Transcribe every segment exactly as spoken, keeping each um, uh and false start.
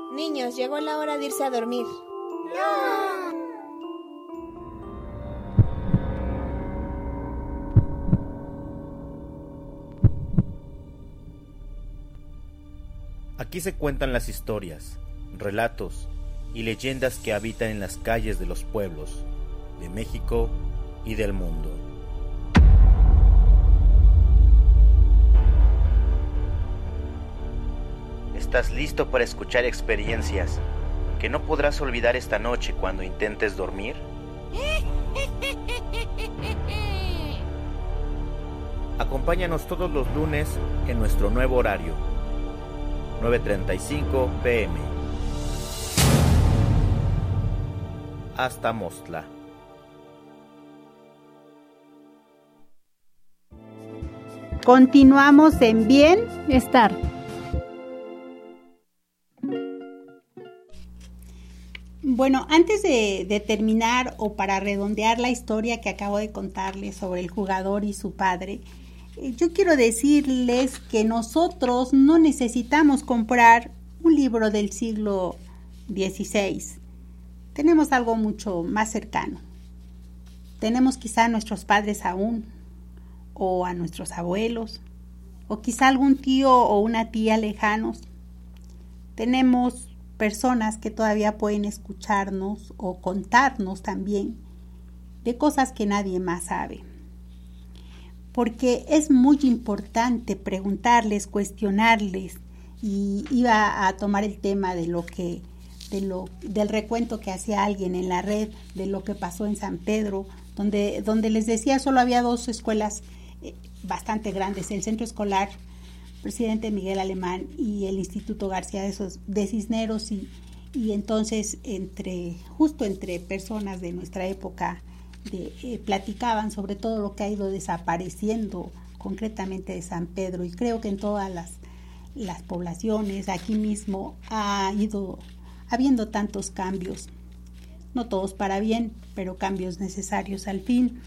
Niños, llegó la hora de irse a dormir. ¡No! Aquí se cuentan las historias, relatos y leyendas que habitan en las calles de los pueblos, de México y del mundo. ¿Estás listo para escuchar experiencias que no podrás olvidar esta noche cuando intentes dormir? Acompáñanos todos los lunes en nuestro nuevo horario, nueve treinta y cinco pm. Hasta Mostla. Continuamos en Bienestar. Bueno, antes de, de terminar o para redondear la historia que acabo de contarles sobre el jugador y su padre, eh, yo quiero decirles que nosotros no necesitamos comprar un libro del siglo dieciséis. Tenemos algo mucho más cercano. Tenemos quizá a nuestros padres aún, o a nuestros abuelos, o quizá algún tío o una tía lejanos. Tenemos personas que todavía pueden escucharnos o contarnos también de cosas que nadie más sabe. Porque es muy importante preguntarles, cuestionarles, y iba a tomar el tema de lo que, de lo, del recuento que hacía alguien en la red de lo que pasó en San Pedro, donde, donde les decía solo había dos escuelas eh, bastante grandes, el centro escolar Presidente Miguel Alemán y el Instituto García de, esos, de Cisneros, y, y entonces entre justo entre personas de nuestra época de, eh, platicaban sobre todo lo que ha ido desapareciendo concretamente de San Pedro, y creo que en todas las, las poblaciones aquí mismo ha ido habiendo tantos cambios, no todos para bien, pero cambios necesarios al fin,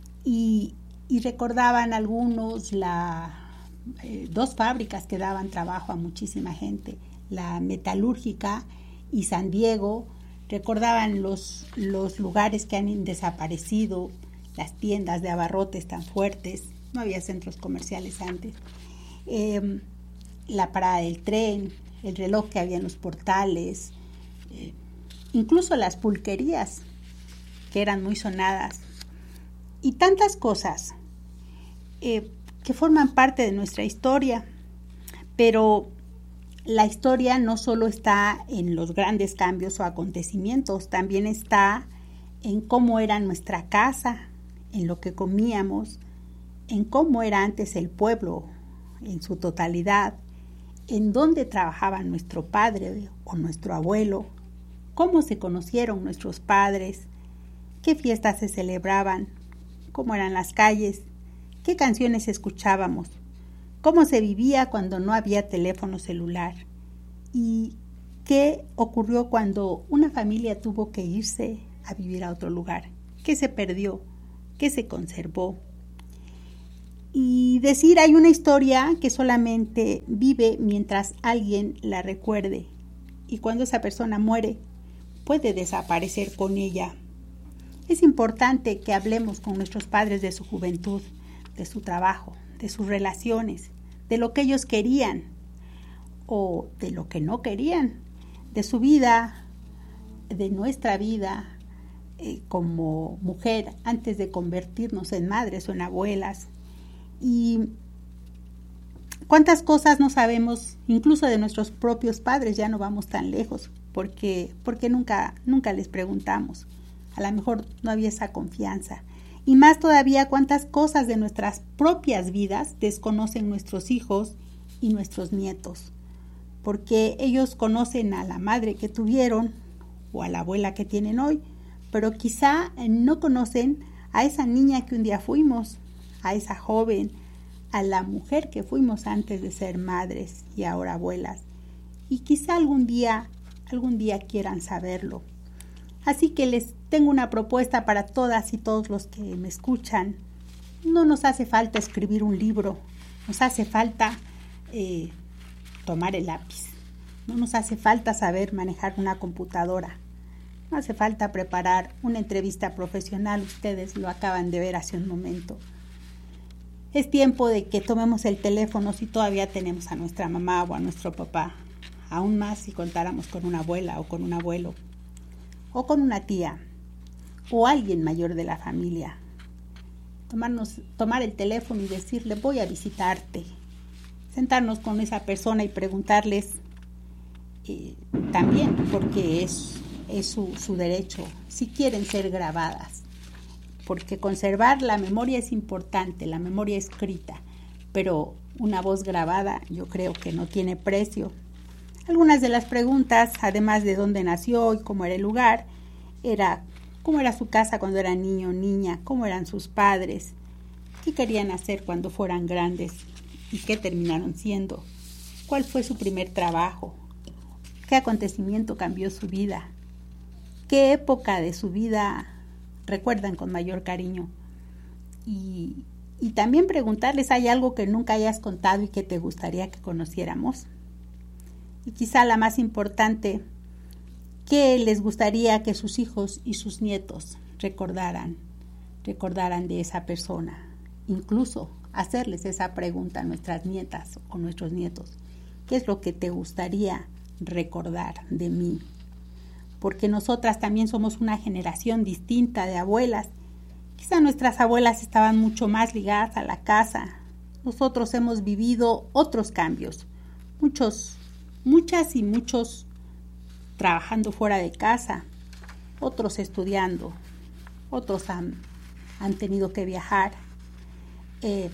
y, y recordaban algunos la Eh, dos fábricas que daban trabajo a muchísima gente, la metalúrgica y San Diego. Recordaban los, los lugares que han desaparecido, las tiendas de abarrotes tan fuertes, no había centros comerciales antes, eh, la parada del tren, el reloj que había en los portales, eh, incluso las pulquerías que eran muy sonadas, y tantas cosas eh, que forman parte de nuestra historia. Pero la historia no solo está en los grandes cambios o acontecimientos, también está en cómo era nuestra casa, en lo que comíamos, en cómo era antes el pueblo en su totalidad, en dónde trabajaba nuestro padre o nuestro abuelo, cómo se conocieron nuestros padres, qué fiestas se celebraban, cómo eran las calles, qué canciones escuchábamos, cómo se vivía cuando no había teléfono celular, y qué ocurrió cuando una familia tuvo que irse a vivir a otro lugar, qué se perdió, qué se conservó. Y decir, hay una historia que solamente vive mientras alguien la recuerde, y cuando esa persona muere, puede desaparecer con ella. Es importante que hablemos con nuestros padres de su juventud, de su trabajo, de sus relaciones, de lo que ellos querían o de lo que no querían, de su vida, de nuestra vida eh, como mujer antes de convertirnos en madres o en abuelas. Y cuántas cosas no sabemos, incluso de nuestros propios padres, ya no vamos tan lejos, porque, porque nunca, nunca les preguntamos. A lo mejor no había esa confianza. Y más todavía, cuántas cosas de nuestras propias vidas desconocen nuestros hijos y nuestros nietos, porque ellos conocen a la madre que tuvieron o a la abuela que tienen hoy, pero quizá no conocen a esa niña que un día fuimos, a esa joven, a la mujer que fuimos antes de ser madres y ahora abuelas, y quizá algún día, algún día quieran saberlo. Así que les tengo una propuesta para todas y todos los que me escuchan. No nos hace falta escribir un libro, nos hace falta eh, tomar el lápiz, No nos hace falta saber manejar una computadora. No hace falta preparar una entrevista profesional. Ustedes lo acaban de ver hace un momento. Es tiempo de que tomemos el teléfono si todavía tenemos a nuestra mamá o a nuestro papá. Aún más si contáramos con una abuela o con un abuelo. O con una tía. O alguien mayor de la familia. Tomarnos, tomar el teléfono y decirle, voy a visitarte. Sentarnos con esa persona y preguntarles eh, también, porque es, es su, su derecho, si quieren ser grabadas. Porque conservar la memoria es importante, la memoria escrita, pero una voz grabada yo creo que no tiene precio. Algunas de las preguntas, además de dónde nació y cómo era el lugar, era cómo era su casa cuando era niño o niña, cómo eran sus padres, qué querían hacer cuando fueran grandes y qué terminaron siendo, cuál fue su primer trabajo, qué acontecimiento cambió su vida, qué época de su vida recuerdan con mayor cariño. Y, y también preguntarles, ¿hay algo que nunca hayas contado y que te gustaría que conociéramos? Y quizá la más importante, ¿qué les gustaría que sus hijos y sus nietos recordaran, recordaran de esa persona? Incluso hacerles esa pregunta a nuestras nietas o nuestros nietos. ¿Qué es lo que te gustaría recordar de mí? Porque nosotras también somos una generación distinta de abuelas. Quizá nuestras abuelas estaban mucho más ligadas a la casa. Nosotros hemos vivido otros cambios, muchos, muchas y muchos trabajando fuera de casa, otros estudiando, otros han, han tenido que viajar, eh,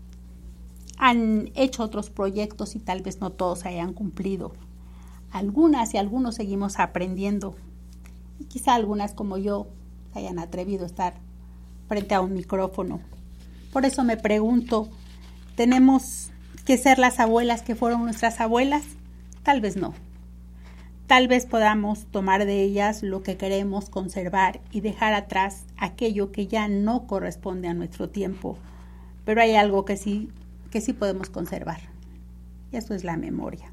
han hecho otros proyectos y tal vez no todos se hayan cumplido. Algunas y algunos seguimos aprendiendo y quizá algunas como yo se hayan atrevido a estar frente a un micrófono. Por eso me pregunto, ¿tenemos que ser las abuelas que fueron nuestras abuelas? Tal vez no. Tal vez podamos tomar de ellas lo que queremos conservar y dejar atrás aquello que ya no corresponde a nuestro tiempo. Pero hay algo que sí, que sí podemos conservar. Y eso es la memoria.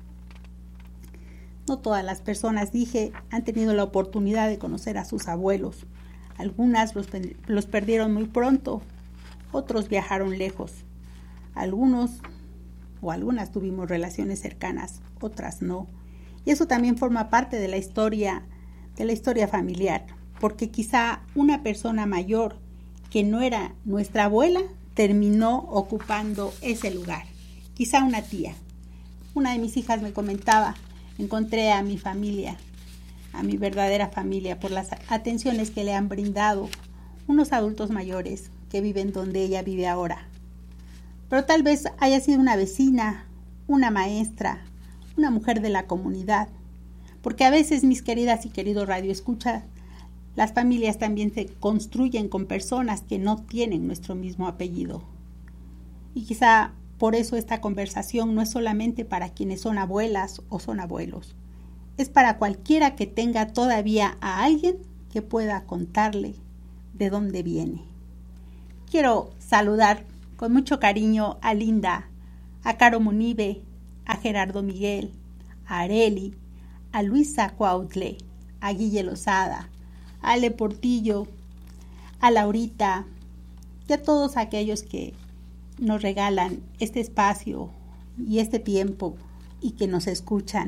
No todas las personas, dije, han tenido la oportunidad de conocer a sus abuelos. Algunas los, los perdieron muy pronto, otros viajaron lejos. Algunos o algunas tuvimos relaciones cercanas, otras no. Y eso también forma parte de la historia, de la historia familiar, porque quizá una persona mayor que no era nuestra abuela terminó ocupando ese lugar. Quizá una tía. Una de mis hijas me comentaba, encontré a mi familia, a mi verdadera familia, por las atenciones que le han brindado unos adultos mayores que viven donde ella vive ahora. Pero tal vez haya sido una vecina, una maestra, una mujer de la comunidad, porque a veces, mis queridas y queridos radioescuchas, las familias también se construyen con personas que no tienen nuestro mismo apellido. Y quizá por eso esta conversación no es solamente para quienes son abuelas o son abuelos, es para cualquiera que tenga todavía a alguien que pueda contarle de dónde viene. Quiero saludar con mucho cariño a Linda, a Caro Munive, a Gerardo Miguel, a Areli, a Luisa Cuautle, a Guille Lozada, a Ale Portillo, a Laurita y a todos aquellos que nos regalan este espacio y este tiempo y que nos escuchan.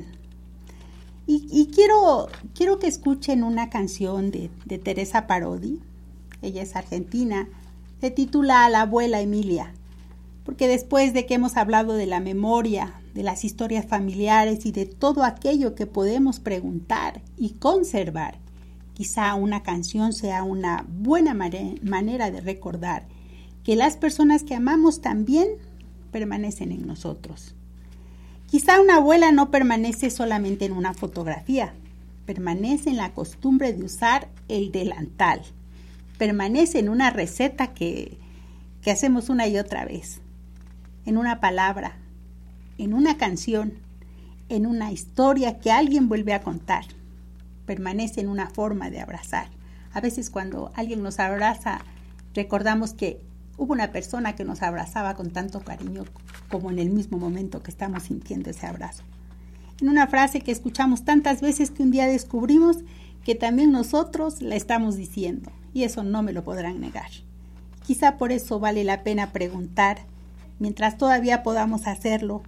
Y, y quiero, quiero que escuchen una canción de, de Teresa Parodi. Ella es argentina, se titula A la abuela Emilia, porque después de que hemos hablado de la memoria, de las historias familiares y de todo aquello que podemos preguntar y conservar, quizá una canción sea una buena mare- manera de recordar que las personas que amamos también permanecen en nosotros. Quizá una abuela no permanece solamente en una fotografía, permanece en la costumbre de usar el delantal, permanece en una receta que, que hacemos una y otra vez, en una palabra, en una canción, en una historia que alguien vuelve a contar, permanece en una forma de abrazar. A veces cuando alguien nos abraza, recordamos que hubo una persona que nos abrazaba con tanto cariño como en el mismo momento que estamos sintiendo ese abrazo. en una frase que escuchamos tantas veces que un día descubrimos que también nosotros la estamos diciendo, y eso no me lo podrán negar. Quizá por eso vale la pena preguntar, mientras todavía podamos hacerlo,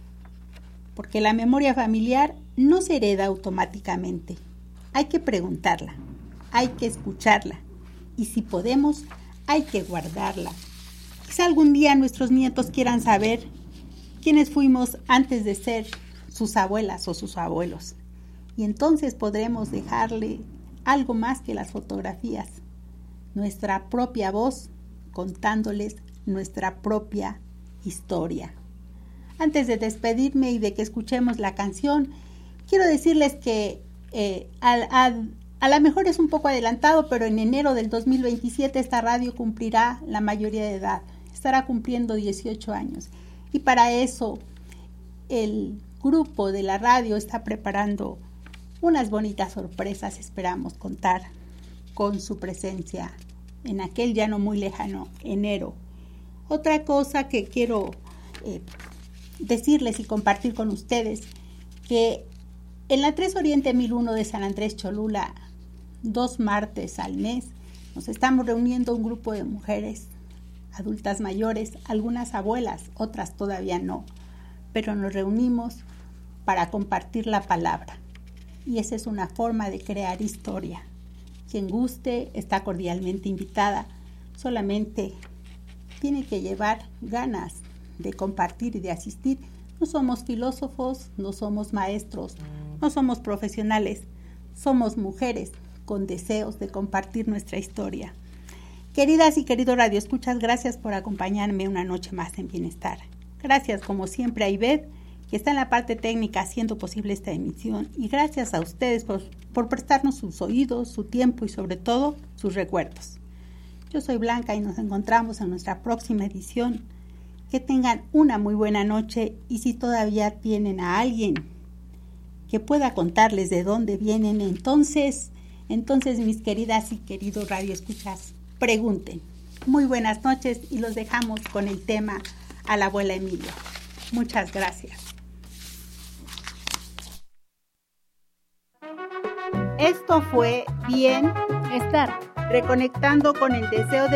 porque la memoria familiar no se hereda automáticamente. Hay que preguntarla, hay que escucharla, y si podemos, hay que guardarla. Quizá algún día nuestros nietos quieran saber quiénes fuimos antes de ser sus abuelas o sus abuelos, y entonces podremos dejarle algo más que las fotografías, nuestra propia voz contándoles nuestra propia historia. Antes de despedirme y de que escuchemos la canción, quiero decirles que eh, a, a, a lo mejor es un poco adelantado, pero en enero del dos mil veintisiete esta radio cumplirá la mayoría de edad, estará cumpliendo dieciocho años, y para eso el grupo de la radio está preparando unas bonitas sorpresas. Esperamos contar con su presencia en aquel ya no muy lejano enero. Otra cosa que quiero eh, decirles y compartir con ustedes, que en la tres Oriente mil uno de San Andrés Cholula, dos martes al mes, nos estamos reuniendo un grupo de mujeres adultas mayores, algunas abuelas, otras todavía no, pero nos reunimos para compartir la palabra, y esa es una forma de crear historia. Quien guste está cordialmente invitada, solamente tiene que llevar ganas de compartir y de asistir. No somos filósofos, no somos maestros, no somos profesionales, somos mujeres con deseos de compartir nuestra historia. Queridas y queridos radioescuchas, gracias por acompañarme una noche más en Bienestar. Gracias como siempre a Ivette, que está en la parte técnica haciendo posible esta emisión, y gracias a ustedes por, por prestarnos sus oídos, su tiempo y sobre todo sus recuerdos. Yo soy Blanca y nos encontramos en nuestra próxima edición. Que tengan una muy buena noche, y si todavía tienen a alguien que pueda contarles de dónde vienen, entonces, entonces mis queridas y queridos radioescuchas, pregunten. Muy buenas noches, y los dejamos con el tema a la abuela Emilia. Muchas gracias. Esto fue Bienestar, reconectando con el deseo de